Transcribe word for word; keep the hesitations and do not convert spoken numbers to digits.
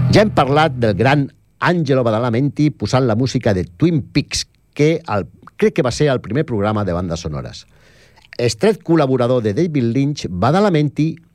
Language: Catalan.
Ja hem parlat del gran Angelo Badalamenti posant la música de Twin Peaks, que el, crec que va ser el primer programa de bandes sonores. Estret col·laborador de David Lynch, Badalamenti